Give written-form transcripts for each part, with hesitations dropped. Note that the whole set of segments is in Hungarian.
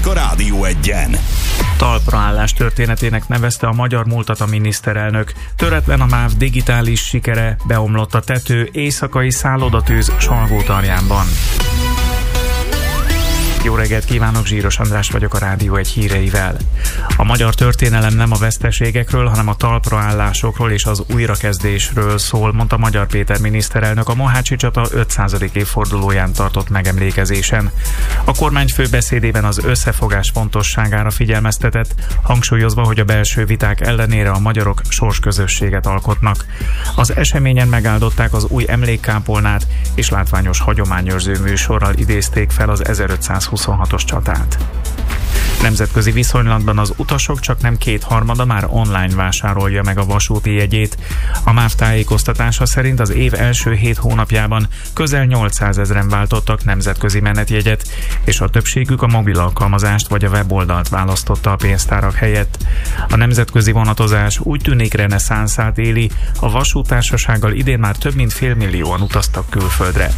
a Rádió Egyen. Talpraállás történetének nevezte a magyar múltat a miniszterelnök. Töretlen a MÁV digitális sikere, beomlott a tető, éjszakai szállodatűz Salgótarjánban. Jó reggelt kívánok, Zsíros András vagyok, a Rádió Egy híreivel. A magyar történelem nem a veszteségekről, hanem a talpraállásokról és az újrakezdésről szól, mondta Magyar Péter miniszterelnök a Mohácsi csata 500. évfordulóján tartott megemlékezésen. A kormányfő beszédében az összefogás fontosságára figyelmeztetett, hangsúlyozva, hogy a belső viták ellenére a magyarok sorsközösséget alkotnak. Az eseményen megáldották az új emlékkápolnát, és látványos hagyományőrző műsorral idézték fel az 1526-os csatát. Nemzetközi viszonylatban az utasok csaknem 2/3 már online vásárolja meg a vasúti jegyét. A MÁV tájékoztatása szerint az év első 7 hónapjában közel 800 000-en váltottak nemzetközi menetjegyet, és a többségük a mobil alkalmazást vagy a weboldalt választotta a pénztárak helyett. A nemzetközi vonatozás úgy tűnik reneszánszát éli, a vasúttársasággal idén már több mint 500 000-an utaztak külföldre.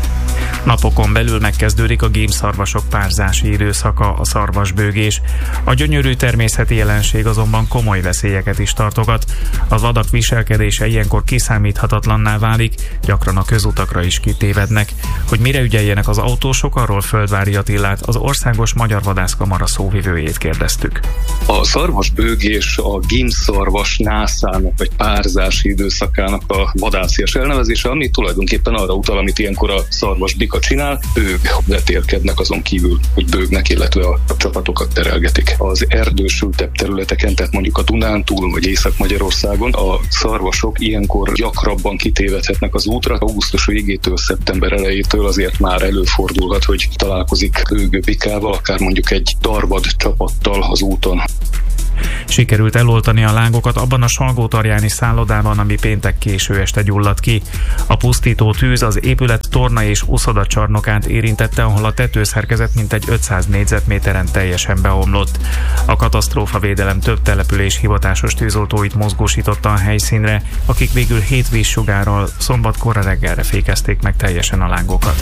Napokon belül megkezdődik a gémszarvasok párzási időszaka, a szarvasbőgés. A gyönyörű természeti jelenség azonban komoly veszélyeket is tartogat. A vadak viselkedése ilyenkor kiszámíthatatlanná válik, gyakran a közutakra is kitévednek. Hogy mire ügyeljenek az autósok, arról Földvári Attilát, az Országos Magyar Vadászkamara szóvivőjét kérdeztük. A szarvasbőgés a gémszarvas nászának vagy párzási időszakának a vadászias elnevezése, ami tulajdonképpen arra utal, amit ilyenkor a szarvasbika csinál, ők vetélkednek azon kívül, hogy bőgnek, illetve a csapatokat terelgetik. Az erdősültebb területeken, tehát mondjuk a Dunántúl vagy Észak-Magyarországon a szarvasok ilyenkor gyakrabban kitévedhetnek az útra. Augusztus végétől, szeptember elejétől azért már előfordulhat, hogy találkozik bőgő bikával, akár mondjuk egy darvad csapattal az úton. Sikerült eloltani a lángokat abban a Salgótarjáni szállodában, ami péntek késő este gyulladt ki. A pusztító tűz az épület torna és uszodacsarnokát érintette, ahol a tetőszerkezet mintegy 500 négyzetméteren teljesen beomlott. A katasztrófavédelem több település hivatásos tűzoltóit mozgósította a helyszínre, akik végül 7 vízsugárral szombat korra reggelre fékezték meg teljesen a lángokat.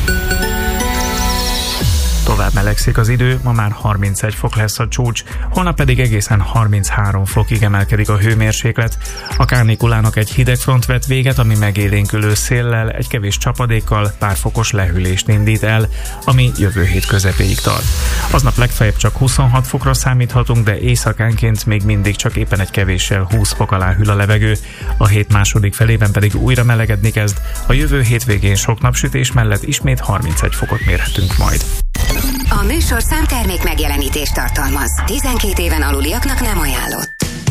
Tovább melegszik az idő, ma már 31 fok lesz a csúcs, holnap pedig egészen 33 fokig emelkedik a hőmérséklet. A kárnikulának egy hidegfront vett véget, ami megélénkülő széllel, egy kevés csapadékkal pár fokos lehűlést indít el, ami jövő hét közepéig tart. Aznap legfeljebb csak 26 fokra számíthatunk, de éjszakánként még mindig csak éppen egy kevéssel 20 fok alá hűl a levegő. A hét második felében pedig újra melegedni kezd, a jövő hétvégén sok napsütés mellett ismét 31 fokot mérhetünk majd. A műsorszám termék megjelenítést tartalmaz. 12 éven aluliaknak nem ajánlott.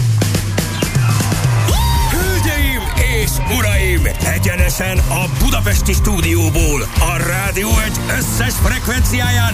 Hölgyeim és uraim! Egyenesen a budapesti stúdióból, a Rádió Egy összes frekvenciáján